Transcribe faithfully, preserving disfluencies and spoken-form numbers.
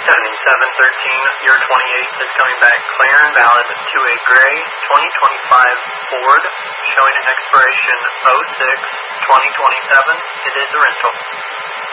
seventy-seven thirteen, year twenty-eight is coming back clear and valid to a gray twenty twenty-five Ford showing an expiration oh six twenty twenty-seven. It is a rental.